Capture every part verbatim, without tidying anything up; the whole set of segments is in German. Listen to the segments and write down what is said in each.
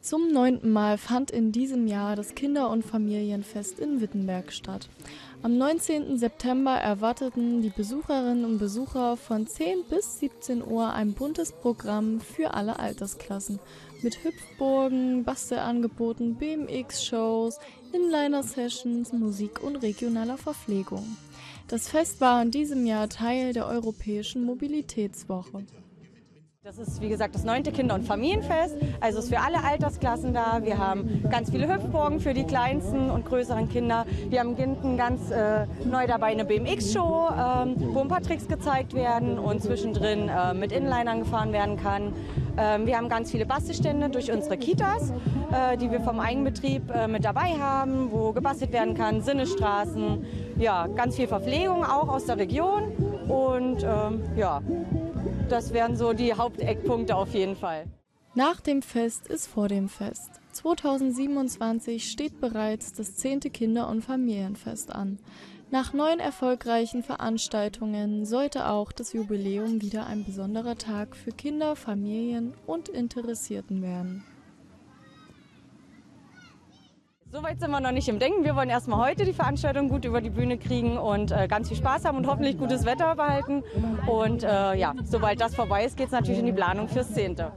Zum neunten Mal fand in diesem Jahr das Kinder- und Familienfest in Wittenberg statt. Am neunzehnten September erwarteten die Besucherinnen und Besucher von zehn bis siebzehn Uhr ein buntes Programm für alle Altersklassen mit Hüpfburgen, Bastelangeboten, B M X-Shows, Inliner-Sessions, Musik und regionaler Verpflegung. Das Fest war in diesem Jahr Teil der Europäischen Mobilitätswoche. Das ist, wie gesagt, das neunte Kinder- und Familienfest, also ist für alle Altersklassen da. Wir haben ganz viele Hüpfburgen für die kleinsten und größeren Kinder. Wir haben hinten ganz äh, neu dabei eine B M X-Show, ähm, wo ein paar Tricks gezeigt werden und zwischendrin äh, mit Inlinern gefahren werden kann. Ähm, wir haben ganz viele Bastelstände durch unsere Kitas, äh, die wir vom Eigenbetrieb äh, mit dabei haben, wo gebastelt werden kann, Sinnestraßen, ja, ganz viel Verpflegung auch aus der Region und ähm, ja. Das wären so die Haupteckpunkte auf jeden Fall. Nach dem Fest ist vor dem Fest. zweitausendsiebenundzwanzig steht bereits das zehnte Kinder- und Familienfest an. Nach neun erfolgreichen Veranstaltungen sollte auch das Jubiläum wieder ein besonderer Tag für Kinder, Familien und Interessierten werden. Soweit sind wir noch nicht im Denken. Wir wollen erstmal heute die Veranstaltung gut über die Bühne kriegen und äh, ganz viel Spaß haben und hoffentlich gutes Wetter behalten. Und äh, ja, sobald das vorbei ist, geht es natürlich in die Planung fürs zehnte.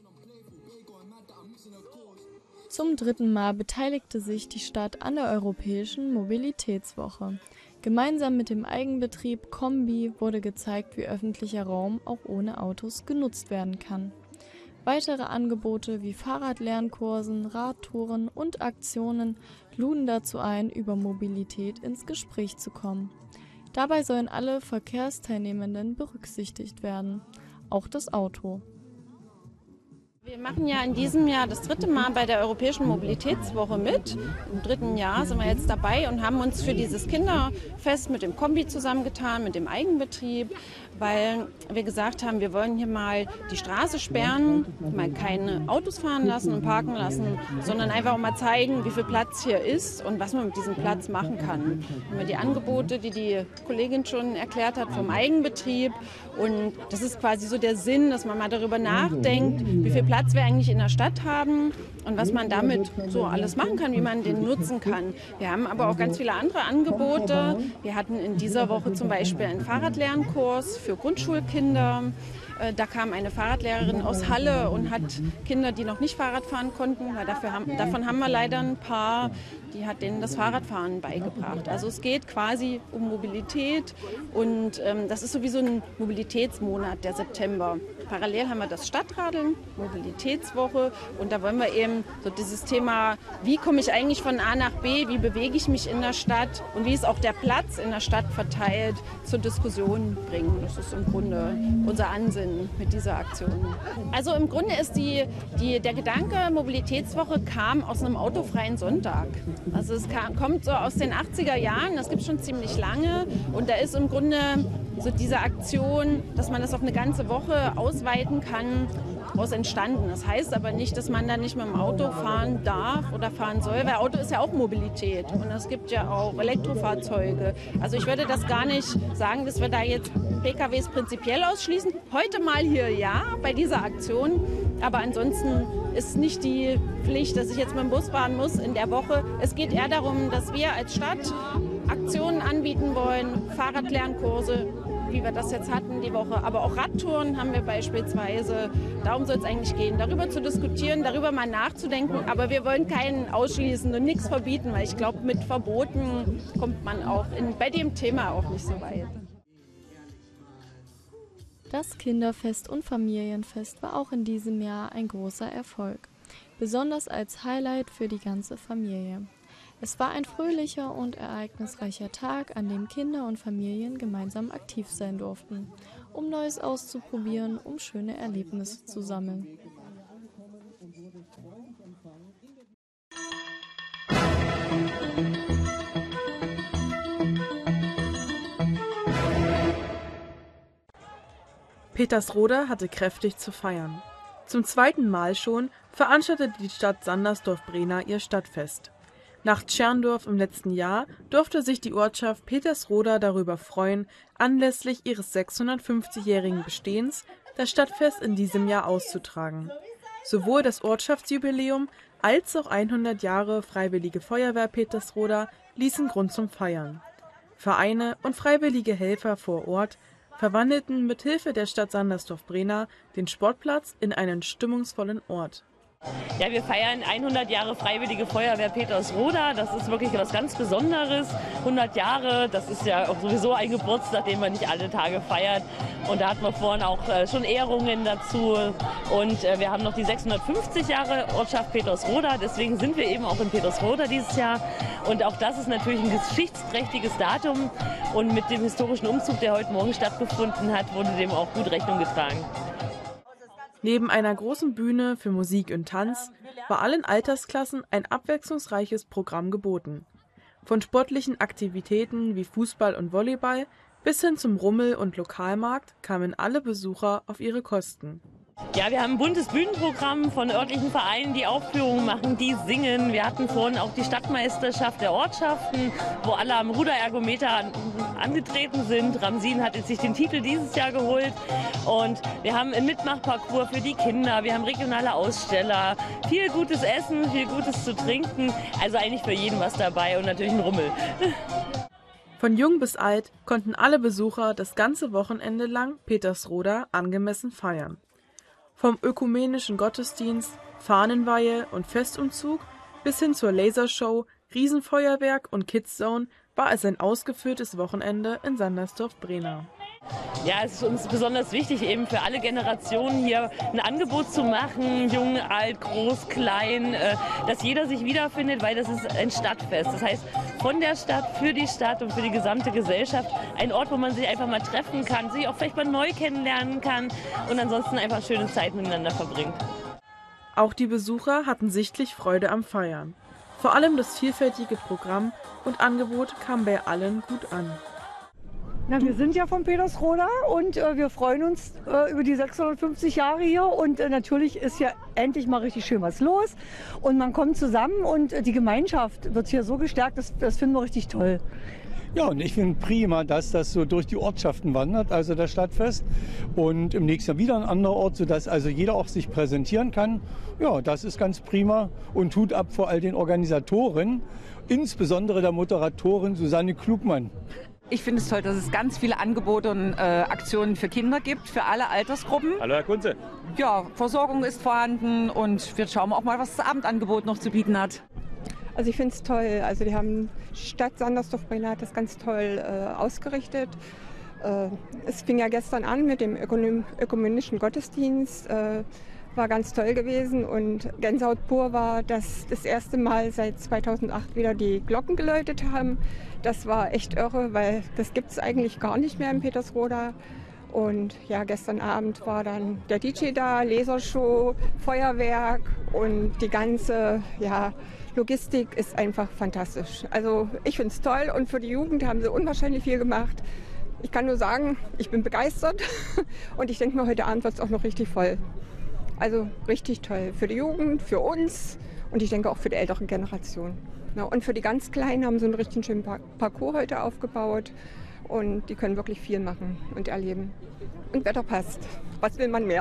Zum dritten Mal beteiligte sich die Stadt an der Europäischen Mobilitätswoche. Gemeinsam mit dem Eigenbetrieb Kombi wurde gezeigt, wie öffentlicher Raum auch ohne Autos genutzt werden kann. Weitere Angebote wie Fahrradlernkursen, Radtouren und Aktionen luden dazu ein, über Mobilität ins Gespräch zu kommen. Dabei sollen alle Verkehrsteilnehmenden berücksichtigt werden, auch das Auto. Wir machen ja in diesem Jahr das dritte Mal bei der Europäischen Mobilitätswoche mit. Im dritten Jahr sind wir jetzt dabei und haben uns für dieses Kinderfest mit dem Kombi zusammengetan, mit dem Eigenbetrieb, weil wir gesagt haben, wir wollen hier mal die Straße sperren, mal keine Autos fahren lassen und parken lassen, sondern einfach auch mal zeigen, wie viel Platz hier ist und was man mit diesem Platz machen kann. Haben wir die Angebote, die die Kollegin schon erklärt hat, vom Eigenbetrieb. Und das ist quasi so der Sinn, dass man mal darüber nachdenkt, wie viel Platz wir eigentlich in der Stadt haben und was man damit so alles machen kann, wie man den nutzen kann. Wir haben aber auch ganz viele andere Angebote. Wir hatten in dieser Woche zum Beispiel einen Fahrradlernkurs für Grundschulkinder. Da kam eine Fahrradlehrerin aus Halle und hat Kinder, die noch nicht Fahrrad fahren konnten, weil dafür haben, davon haben wir leider ein paar, die hat denen das Fahrradfahren beigebracht. Also es geht quasi um Mobilität und ähm, das ist sowieso ein Mobilitätsmonat, der September. Parallel haben wir das Stadtradeln, Mobilitätswoche und da wollen wir eben so dieses Thema, wie komme ich eigentlich von A nach B, wie bewege ich mich in der Stadt und wie ist auch der Platz in der Stadt verteilt, zur Diskussion bringen. Das ist im Grunde unser Ansinnen mit dieser Aktion. Also im Grunde ist die, die, der Gedanke Mobilitätswoche kam aus einem autofreien Sonntag. Also es kam, kommt so aus den achtziger Jahren, das gibt es schon ziemlich lange und da ist im Grunde so diese Aktion, dass man das auf eine ganze Woche ausweiten kann, daraus entstanden. Das heißt aber nicht, dass man da nicht mit dem Auto fahren darf oder fahren soll, weil Auto ist ja auch Mobilität und es gibt ja auch Elektrofahrzeuge. Also ich würde das gar nicht sagen, dass wir da jetzt P K Ws prinzipiell ausschließen. Heute mal hier ja, bei dieser Aktion, aber ansonsten ist nicht die Pflicht, dass ich jetzt mit dem Bus fahren muss in der Woche. Es geht eher darum, dass wir als Stadt Aktionen anbieten wollen, Fahrradlernkurse, wie wir das jetzt hatten die Woche, aber auch Radtouren haben wir beispielsweise. Darum soll es eigentlich gehen, darüber zu diskutieren, darüber mal nachzudenken, aber wir wollen keinen ausschließen und nichts verbieten, weil ich glaube, mit Verboten kommt man auch in, bei dem Thema auch nicht so weit. Das Kinderfest und Familienfest war auch in diesem Jahr ein großer Erfolg, besonders als Highlight für die ganze Familie. Es war ein fröhlicher und ereignisreicher Tag, an dem Kinder und Familien gemeinsam aktiv sein durften, um Neues auszuprobieren, um schöne Erlebnisse zu sammeln. Petersroda hatte kräftig zu feiern. Zum zweiten Mal schon veranstaltete die Stadt Sandersdorf-Brena ihr Stadtfest. Nach Tscherndorf im letzten Jahr durfte sich die Ortschaft Petersroda darüber freuen, anlässlich ihres sechshundertfünfzigjährigen Bestehens das Stadtfest in diesem Jahr auszutragen. Sowohl das Ortschaftsjubiläum als auch hundert Jahre Freiwillige Feuerwehr Petersroda ließen Grund zum Feiern. Vereine und freiwillige Helfer vor Ort verwandelten mit Hilfe der Stadt Sandersdorf-Brena den Sportplatz in einen stimmungsvollen Ort. Ja, wir feiern hundert Jahre Freiwillige Feuerwehr Petersroda. Das ist wirklich etwas ganz Besonderes. hundert Jahre, das ist ja auch sowieso ein Geburtstag, den man nicht alle Tage feiert. Und da hatten wir vorhin auch schon Ehrungen dazu. Und wir haben noch die sechshundertfünfzig Jahre Ortschaft Petersroda. Deswegen sind wir eben auch in Petersroda dieses Jahr. Und auch das ist natürlich ein geschichtsträchtiges Datum. Und mit dem historischen Umzug, der heute Morgen stattgefunden hat, wurde dem auch gut Rechnung getragen. Neben einer großen Bühne für Musik und Tanz war allen Altersklassen ein abwechslungsreiches Programm geboten. Von sportlichen Aktivitäten wie Fußball und Volleyball bis hin zum Rummel- und Lokalmarkt kamen alle Besucher auf ihre Kosten. Ja, wir haben ein buntes Bühnenprogramm von örtlichen Vereinen, die Aufführungen machen, die singen. Wir hatten vorhin auch die Stadtmeisterschaft der Ortschaften, wo alle am Ruderergometer an, angetreten sind. Ramsin hat jetzt sich den Titel dieses Jahr geholt. Und wir haben einen Mitmachparcours für die Kinder, wir haben regionale Aussteller, viel gutes Essen, viel Gutes zu trinken. Also eigentlich für jeden was dabei und natürlich ein Rummel. Von jung bis alt konnten alle Besucher das ganze Wochenende lang Petersroda angemessen feiern. Vom ökumenischen Gottesdienst, Fahnenweihe und Festumzug bis hin zur Lasershow, Riesenfeuerwerk und Kidzone war es ein ausgefülltes Wochenende in Sandersdorf-Brena. Ja, es ist uns besonders wichtig, eben für alle Generationen hier ein Angebot zu machen, jung, alt, groß, klein, dass jeder sich wiederfindet, weil das ist ein Stadtfest. Das heißt, von der Stadt, für die Stadt und für die gesamte Gesellschaft ein Ort, wo man sich einfach mal treffen kann, sich auch vielleicht mal neu kennenlernen kann und ansonsten einfach schöne Zeit miteinander verbringt. Auch die Besucher hatten sichtlich Freude am Feiern. Vor allem das vielfältige Programm und Angebot kam bei allen gut an. Na, wir sind ja von Petersroda und äh, wir freuen uns äh, über die sechshundertfünfzig Jahre hier und äh, natürlich ist hier endlich mal richtig schön was los und man kommt zusammen und äh, die Gemeinschaft wird hier so gestärkt, das, das finden wir richtig toll. Ja, und ich finde prima, dass das so durch die Ortschaften wandert, also das Stadtfest. Und im nächsten Jahr wieder ein anderer Ort, sodass also jeder auch sich präsentieren kann. Ja, das ist ganz prima und tut ab vor all den Organisatoren, insbesondere der Moderatorin Susanne Klugmann. Ich finde es toll, dass es ganz viele Angebote und äh, Aktionen für Kinder gibt, für alle Altersgruppen. Hallo Herr Kunze. Ja, Versorgung ist vorhanden und wir schauen auch mal, was das Abendangebot noch zu bieten hat. Also ich finde es toll. Also die haben Stadt Sandersdorf-Brena hat das ganz toll äh, ausgerichtet. Äh, es fing ja gestern an mit dem Ökonom- ökumenischen Gottesdienst. Äh, war ganz toll gewesen und Gänsehaut pur war, dass das erste Mal seit zweitausendacht wieder die Glocken geläutet haben. Das war echt irre, weil das gibt es eigentlich gar nicht mehr in Petersroda. Und ja, gestern Abend war dann der D J da, Lasershow, Feuerwerk und die ganze ja, Logistik ist einfach fantastisch. Also ich finde es toll und für die Jugend haben sie unwahrscheinlich viel gemacht. Ich kann nur sagen, ich bin begeistert und ich denke mir, heute Abend wird es auch noch richtig voll. Also richtig toll für die Jugend, für uns und ich denke auch für die ältere Generation. Ja, und für die ganz Kleinen haben sie einen richtig schönen Parcours heute aufgebaut und die können wirklich viel machen und erleben. Und Wetter passt. Was will man mehr?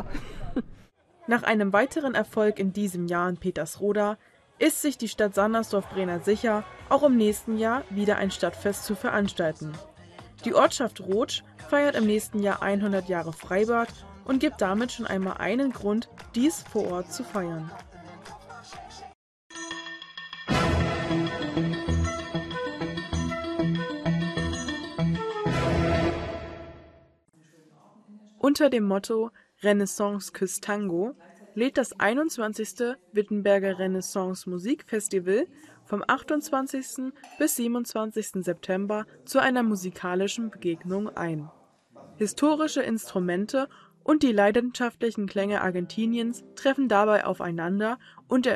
Nach einem weiteren Erfolg in diesem Jahr in Petersroda ist sich die Stadt Sandersdorf-Brena sicher, auch im nächsten Jahr wieder ein Stadtfest zu veranstalten. Die Ortschaft Rotsch feiert im nächsten Jahr hundert Jahre Freibad und gibt damit schon einmal einen Grund, dies vor Ort zu feiern. Unter dem Motto Renaissance küsst Tango lädt das einundzwanzigste Wittenberger Renaissance Musikfestival vom achtundzwanzigsten bis siebenundzwanzigsten September zu einer musikalischen Begegnung ein. Historische Instrumente und die leidenschaftlichen Klänge Argentiniens treffen dabei aufeinander und